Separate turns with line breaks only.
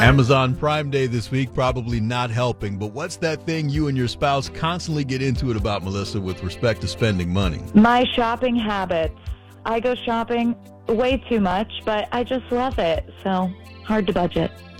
Amazon Prime Day this week probably not helping, but what's that thing you and your spouse constantly get into it about, Melissa, with respect to spending money?
My shopping habits. I go shopping way too much, but I just love it, so hard to budget.